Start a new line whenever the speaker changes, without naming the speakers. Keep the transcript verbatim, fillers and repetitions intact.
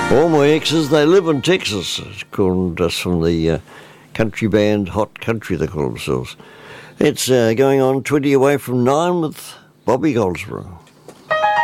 All my exes, they live in Texas. It's called us from the uh, country band Hot Country, they call themselves. It's uh, going on twenty away from nine with Bobby Goldsboro.